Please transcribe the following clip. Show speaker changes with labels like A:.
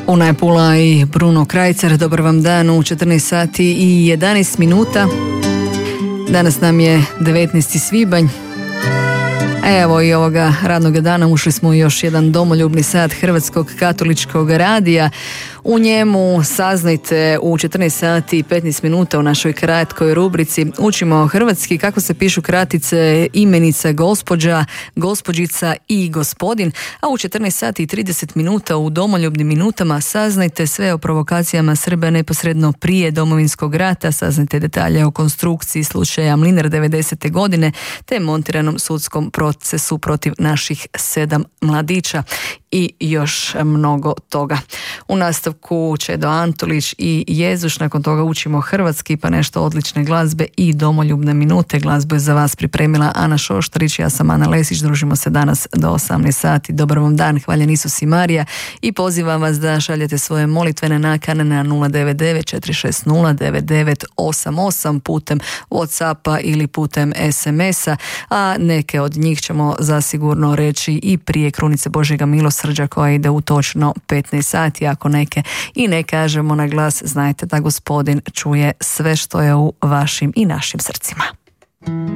A: Unaj Pula i Bruno Krajcar, dobar vam dan u 14 sati i 11 minuta. Danas nam je 19. svibanj. Evo i ovoga radnog dana ušli smo u još jedan domoljubni sat Hrvatskog katoličkog radija. U njemu saznajte u 14 sati i 15 minuta u našoj kratkoj rubrici Učimo hrvatski, kako se pišu kratice imenica gospođa, gospođica i gospodin, a u 14 sati i 30 minuta u domoljubnim minutama saznajte sve o provokacijama Srba neposredno prije Domovinskog rata, saznajte detalje o konstrukciji slučaja Mlinar 90. godine te montiranom sudskom procesu protiv naših 7 mladića i još mnogo toga. U nastavku Čedo Antolić i Jezuš, nakon toga Učimo hrvatski, pa nešto odlične glazbe i domoljubne minute. Glazbu je za vas pripremila Ana Šoštarić, ja sam Ana Lesić, družimo se danas do 18 sati. Dobar vam dan, hvaljen Isus i Marija i pozivam vas da šaljete svoje molitvene nakane na 099 460 9988 putem Whatsappa ili putem SMS-a, a neke od njih ćemo zasigurno reći i prije krunice Božjega milosrđa koja ide u točno 15 sati. Ako neke i ne kažemo na glas, znajte da Gospodin čuje sve što je u vašim i našim srcima.